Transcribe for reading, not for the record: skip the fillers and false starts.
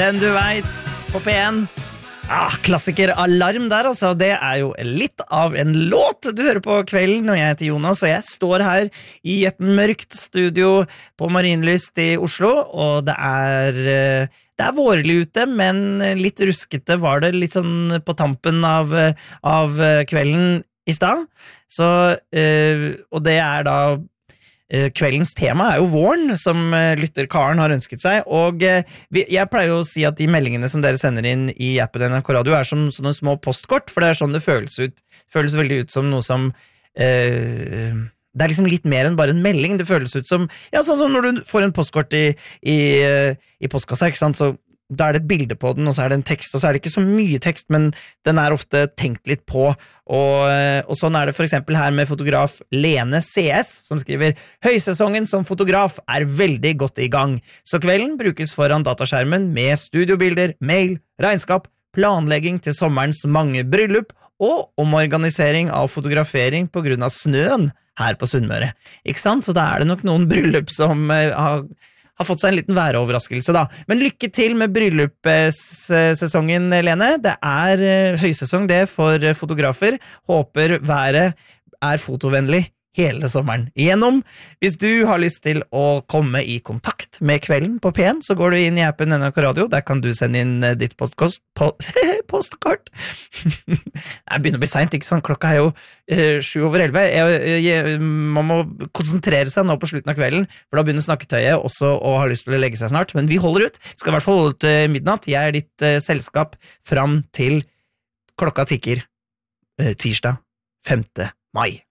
Den du vet på P1. Klassiker Alarm der altså. Det jo litt av en låt du hører på kvelden. Og jeg heter Jonas, og jeg står her i et mørkt studio på Marienlyst i Oslo. Og det er vårlig ute, men litt ruskete var det litt sånn på tampen av kvelden i stad. Så, og det da kveldens tema jo våren, som lytter Karen har ønsket seg, og jeg pleier jo å si at de meldingene som dere sender inn i appen NRK Radio som sånne små postkort, for det sånn det føles veldig ut som noe som det liksom litt mer enn bare en melding, det føles ut som, ja, sånn som når du får en postkort i postkassa, ikke sant, så da det et bilde på den, og så det en tekst, og så det ikke så mye tekst, men den ofte tenkt litt på, og sånn det for eksempel her med fotograf Lene CS, som skriver, høysesongen som fotograf veldig godt i gang, så kvelden brukes foran dataskjermen med studiobilder, mail, regnskap, planlegging til sommerens mange bryllup, og omorganisering av fotografering på grunn av snøen her på Sunnmøre. Ikke sant? Så da det nok noen bryllup som har fått seg en liten væroverraskelse da. Men lykke til med bryllupssesongen, Lene. Det høysesong det for fotografer. Håper været fotovennlig hele sommeren igjennom. Hvis du har lyst til å komme i kontakt med kvelden på P1, så går du inn i appen NRK Radio. Der kan du sende inn ditt postkort. Det begynner å bli sent, ikke sant? Klokka jo 7:11. Man må konsentrere seg nå på slutten av kvelden, for da begynner snakketøyet også å ha lyst til å legge seg snart. Men vi holder ut. Skal i hvert fall holde ut midnatt. Jeg ditt selskap fram til klokka tikker tirsdag 5. mai.